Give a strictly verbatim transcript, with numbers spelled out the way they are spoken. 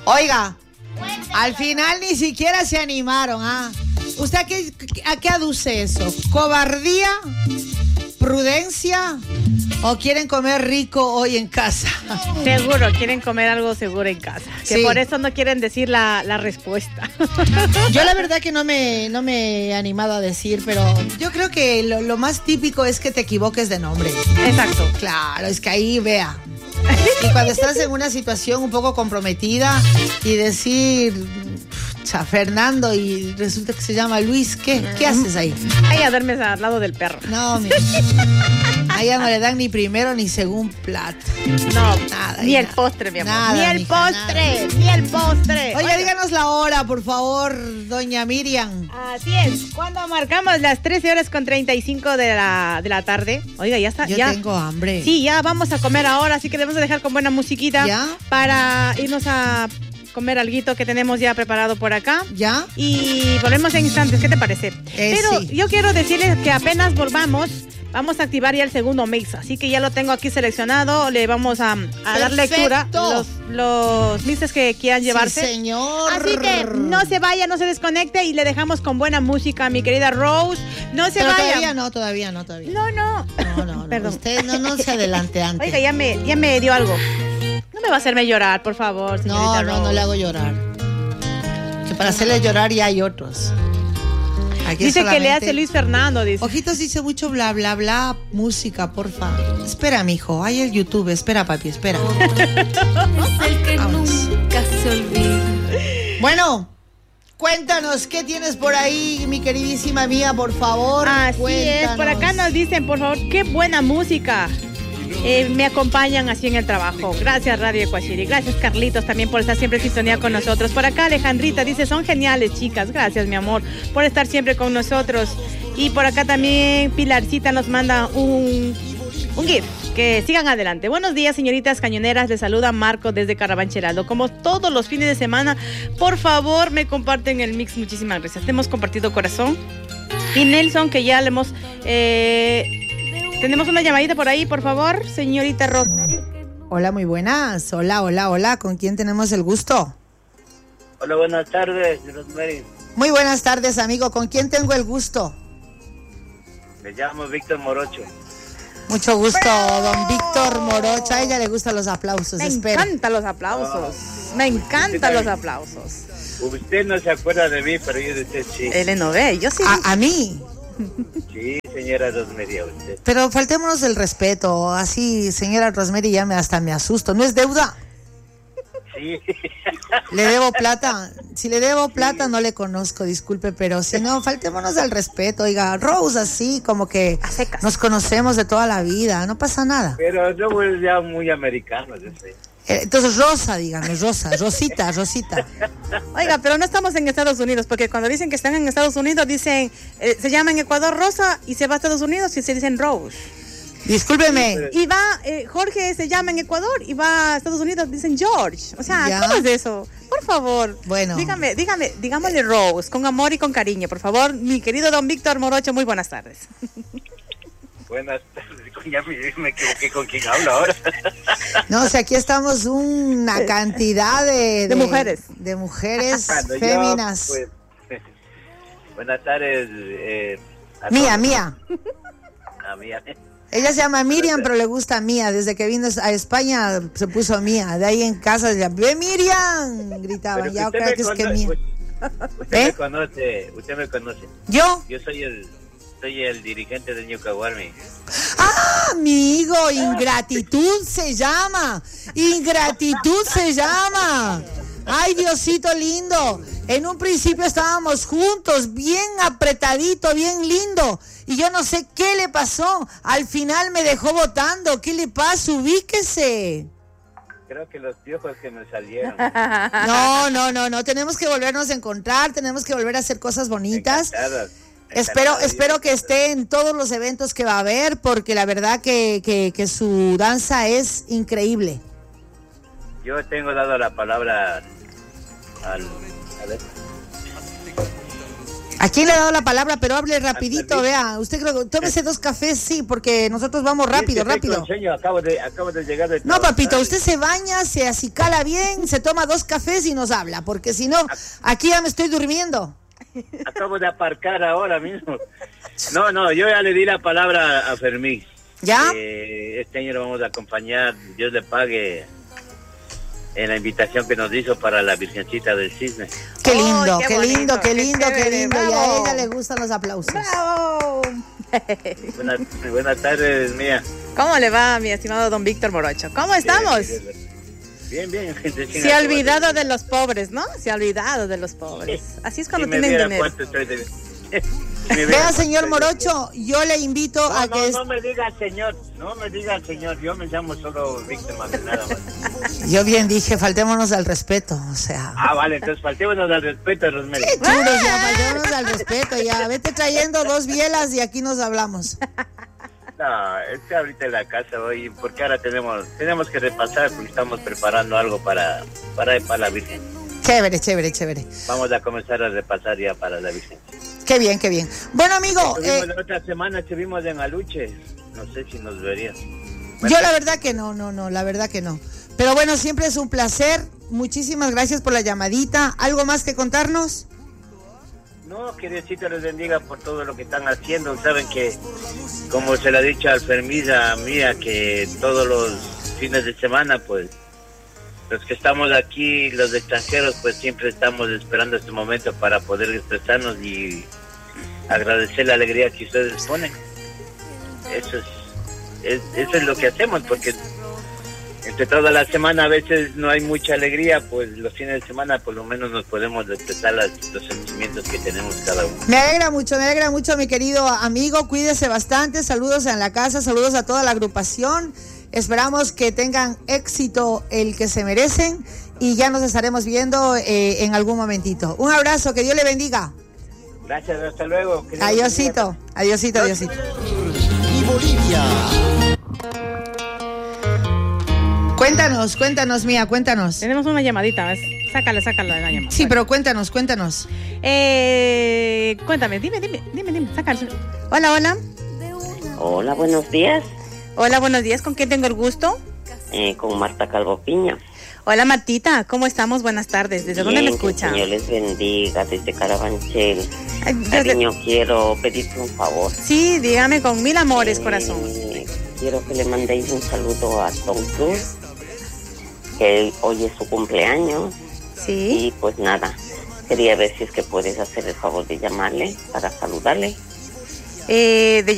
Oiga, al final ni siquiera se animaron, ¿ah? ¿Usted a qué, a qué aduce eso? ¿Cobardía? ¿Prudencia? ¿O quieren comer rico hoy en casa? Seguro, quieren comer algo seguro en casa. Que sí. Por eso no quieren decir la, la respuesta. Yo la verdad que no me, no me he animado a decir, pero yo creo que lo, lo más típico es que te equivoques de nombre. Exacto. Claro, es que ahí vea. Y cuando estás en una situación un poco comprometida y decir... Cha, Fernando, y resulta que se llama Luis, ¿qué? ¿Qué haces ahí? Ahí a darme al lado del perro. No, mira. Allá no le dan ni primero ni segundo plato. No, nada. Ni el nada. postre, mi amor. Nada, ni el mija, postre, nada. ni el postre. Oye, Oiga. díganos la hora, por favor, doña Miriam. Así es. Cuando marcamos las trece horas con treinta y cinco de la, de la tarde. Oiga, ya está. Yo ya. tengo hambre. Sí, ya vamos a comer ahora, así que debemos de dejar con buena musiquita. ¿Ya? Para irnos a... comer alguito que tenemos ya preparado por acá. ¿Ya? Y volvemos en instantes, ¿qué te parece? Eh, Pero sí. yo quiero decirles que apenas volvamos, vamos a activar ya el segundo mix. Así que ya lo tengo aquí seleccionado. Le vamos a, a dar lectura los, los mixes que quieran llevarse. Sí, señor. Así que no se vaya, no se desconecte y le dejamos con buena música, mi querida Rose. No se Pero vaya. Todavía no, todavía no, todavía. No, no. No, no, no. Perdón. Usted no, no se adelante antes. Oiga, ya me, ya me dio algo. No me va a hacerme llorar, por favor, señorita No, no, Rose. no le hago llorar. Que para hacerle llorar ya hay otros. Aquí dice solamente... que le hace Luis Fernando, dice. Ojitos dice mucho bla, bla, bla, música, porfa. Espera, mijo, hay el YouTube. Espera, papi, espera. Es el que Vamos. nunca se olvida. Bueno, cuéntanos, ¿qué tienes por ahí, mi queridísima mía, por favor? Así Cuéntanos. es, por acá nos dicen, por favor, qué buena música. Eh, me acompañan así en el trabajo. Gracias, Radio Ecuachiri. Gracias, Carlitos, también por estar siempre en sintonía con nosotros. Por acá, Alejandrita dice, son geniales, chicas. Gracias, mi amor, por estar siempre con nosotros. Y por acá también Pilarcita nos manda un, un GIF. Que sigan adelante. Buenos días, señoritas cañoneras. Les saluda Marco desde Carabancheraldo. Como todos los fines de semana, por favor, me comparten el mix. Muchísimas gracias. Te hemos compartido corazón. Y Nelson, que ya le hemos... Eh, Tenemos una llamadita por ahí, por favor, señorita Rosemary. Hola, muy buenas. Hola, hola, hola. ¿Con quién tenemos el gusto? Hola, buenas tardes, Rosemary. Muy buenas tardes, amigo. ¿Con quién tengo el gusto? Me llamo Víctor Morocho. Mucho gusto, don Víctor Morocho. A ella le gustan los aplausos. Me Espera. encantan los aplausos. Me encantan los aplausos. Usted no se acuerda de mí, pero yo de usted sí. Él no ve, yo sí. A, a mí. Sí, señora Rosemary, a usted. Pero faltémonos el respeto. Así, señora Rosemary, ya me, hasta me asusto. ¿No es deuda? Sí. ¿Le debo plata? Si le debo plata, no le conozco, disculpe, pero si no, faltémonos al respeto. Oiga, Rose, así como que nos conocemos de toda la vida, no pasa nada. Pero yo voy ya muy americano, yo sé. Entonces, Rosa, dígame, Rosa, Rosita, Rosita. Oiga, pero no estamos en Estados Unidos, porque cuando dicen que están en Estados Unidos, dicen, eh, se llama en Ecuador Rosa y se va a Estados Unidos y se dicen Rose. Discúlpeme. Y va, eh, Jorge se llama en Ecuador y va a Estados Unidos, dicen George. O sea, ¿ya? ¿cómo es eso? Por favor. Bueno. Dígame, dígame, digámosle Rose, con amor y con cariño, por favor. Mi querido don Víctor Morocho, muy buenas tardes. Buenas tardes. Ya me, me equivoqué con quién hablo ahora. No, o sea, aquí estamos una cantidad de... De, de mujeres. De mujeres Cuando féminas. Yo, pues, buenas tardes. Eh, a Mía, todos. Mía. A Mía. Ella se llama Miriam, pero le gusta Mía. Desde que vino a España se puso Mía. De ahí en casa decía, ¡ve Miriam! Gritaban. Pero Ya usted creo me que es que conoce, Mía. Usted ¿Eh? me conoce, usted me conoce. ¿Yo? Yo soy el, soy el dirigente de Ñucahuarmi. ¡Ah, amigo! Ingratitud se llama. Ingratitud se llama. ¡Ay, Diosito lindo! En un principio estábamos juntos, bien apretadito, bien lindo. Y yo no sé qué le pasó. Al final me dejó botando. ¿Qué le pasa? Ubíquese. Creo que los piojos que me salieron. No, no, no, no. Tenemos que volvernos a encontrar. Tenemos que volver a hacer cosas bonitas. Encantadas. Espero, espero que esté en todos los eventos que va a haber, porque la verdad que, que, que su danza es increíble. Yo tengo dado la palabra al... A ver. ¿A quién le ha dado la palabra? Pero hable rapidito, vea. Usted creo, tómese dos cafés, sí, porque nosotros vamos rápido, Sí, es que rápido. estoy con sueño, acabo de, acabo de llegar de No, trabajar. papito, usted se baña, se acicala bien, se toma dos cafés y nos habla, porque si no, aquí ya me estoy durmiendo. Acabo de aparcar ahora mismo. No, no, yo ya le di la palabra a Fermín. ¿Ya? Eh, este año lo vamos a acompañar, Dios le pague, en la invitación que nos hizo para la Virgencita del Cisne. Qué Ay, lindo, qué qué bonito, lindo, qué qué lindo, qué chévere, lindo. Y a bravo. ella le gustan los aplausos. ¡Bravo! Buenas, buenas tardes, mía. ¿Cómo le va, mi estimado don Víctor Morocho? ¿Cómo estamos? Bien, bien. bien Se ha olvidado de los pobres, ¿no? Se ha olvidado de los pobres. Así es cuando si me tienen viera dinero. cuánto estoy de... si me viera Vea, cuánto señor estoy de- Morocho, yo le invito No, a no, que... es- no me diga señor, no me diga señor, yo me llamo solo Víctor Manuel, nada más. Yo bien dije, faltémonos al respeto, o sea... Ah, vale, entonces faltémonos al respeto, Rosmery. Qué chulos, ya, faltémonos al respeto, ya. Vete trayendo dos bielas y aquí nos hablamos. No, es que ahorita en la casa hoy, porque ahora tenemos tenemos que repasar porque estamos preparando algo para, para, para la Virgen. Chévere, chévere, chévere. Vamos a comenzar a repasar ya para la Virgen. Qué bien, qué bien. Bueno, amigo, Estuvimos eh, la otra semana, estuvimos en Aluche, no sé si nos verías. yo la verdad que no, no, no, la verdad que no. Pero bueno, siempre es un placer. Muchísimas gracias por la llamadita. ¿Algo más que contarnos? No, que Diosito les bendiga por todo lo que están haciendo. Saben que, como se le ha dicho al Fermisa mía, que todos los fines de semana, pues, los que estamos aquí, los extranjeros, pues siempre estamos esperando este momento para poder expresarnos y agradecer la alegría que ustedes ponen. Eso es, es, eso es lo que hacemos, porque entre toda la semana a veces no hay mucha alegría, pues los fines de semana por lo menos nos podemos expresar las, los sentimientos que tenemos cada uno. Me alegra mucho, me alegra mucho, mi querido amigo. Cuídese bastante. Saludos en la casa, saludos a toda la agrupación. Esperamos que tengan éxito el que se merecen y ya nos estaremos viendo eh, en algún momentito. Un abrazo, que Dios le bendiga. Gracias, hasta luego. Que Dios Adiosito, adiosito, adiosito. Y Bolivia. Cuéntanos, cuéntanos, Mía, cuéntanos. Tenemos una llamadita, ¿ves? Sácale, sácale la llamada. Sí, pero cuéntanos, cuéntanos. Eh, cuéntame, dime, dime, dime, dime, sácale. Hola, hola. Hola, buenos días. Hola, buenos días. ¿Con quién tengo el gusto? Eh, con Marta Calvo Piña. Hola, Martita. ¿Cómo estamos? Buenas tardes. ¿Desde dónde me Bien, que el escucha? Señor les bendiga desde Carabanchel. Ay, desde- Cariño, quiero pedirte un favor. Sí, dígame con mil amores, Eh, corazón. Quiero que le mandéis un saludo a Tom Cruise, que él- hoy es su cumpleaños. Sí. Y pues nada, quería ver si es que puedes hacer el favor de llamarle para saludarle. Eh, de